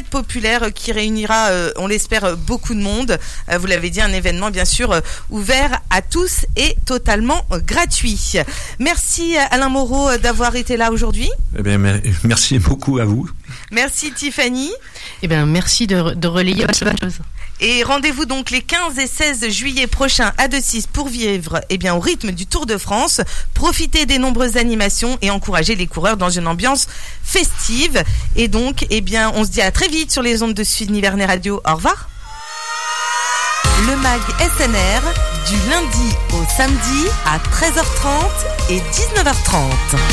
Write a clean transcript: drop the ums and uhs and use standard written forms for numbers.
populaire qui réunira, on l'espère, beaucoup de monde. Vous l'avez dit, un événement bien sûr ouvert à tous et totalement gratuit. Merci Alain Moreau d'avoir été là aujourd'hui. Eh bien, merci beaucoup à vous. Merci Tiffany. Eh bien, merci de relayer la chose. Et rendez-vous donc les 15 et 16 juillet prochains à Decize pour vivre au rythme du Tour de France. Profitez des nombreuses animations et encouragez les coureurs dans une ambiance festive. Et donc, on se dit à très vite sur les ondes de Sud-Nivernais Radio. Au revoir. Le MAG SNR, du lundi au samedi à 13h30 et 19h30.